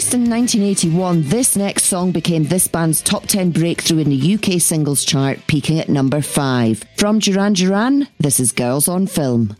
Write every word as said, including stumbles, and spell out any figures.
Released in nineteen eighty-one, this next song became this band's top ten breakthrough in the U K singles chart, peaking at number five. From Duran Duran, this is Girls on Film.